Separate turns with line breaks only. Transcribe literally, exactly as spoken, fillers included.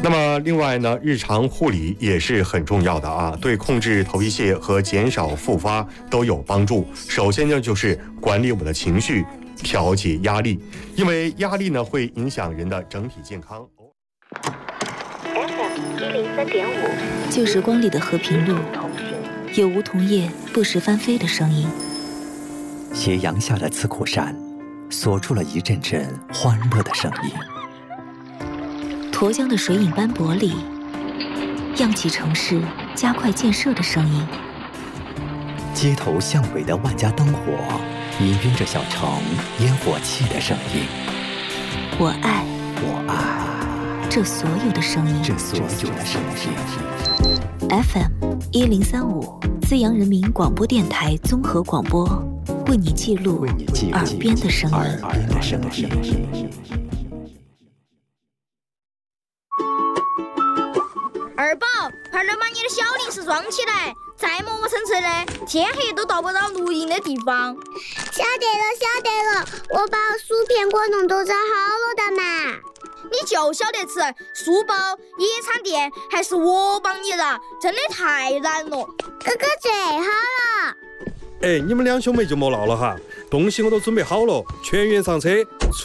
那么另外呢，日常护理也是很重要的啊，对控制头皮屑和减少复发都有帮助。首先呢，就是管理我们的情绪，调节压力，因为压力呢会影响人的整体健康。
F M 一零三点五，
旧时光里的和平路，有梧桐叶不时翻飞的声音。
斜阳下的刺库山，锁出了一阵阵欢乐的声音。
沱江的水影斑驳里，漾起城市加快建设的声音。
街头巷尾的万家灯火，氤氲着小城烟火气的声音。
我爱，
我爱
这所有的声音，
这所有的声音。
F M 一零三五，资阳人民广播电台综合广播，为你记录耳边的声音。
耳边的声音。
二宝，快点把你的小零食装起来，再磨磨蹭蹭的，天黑都到不到录音的地方。
晓得了，晓得了，我把薯片果冻都装好了的嘛。
你就晓得吃书包、野餐垫，还是我帮你的，真的太难了。
哥哥最好了。
哎，你们两兄妹就莫闹了哈，东西我都准备好了，全员上车。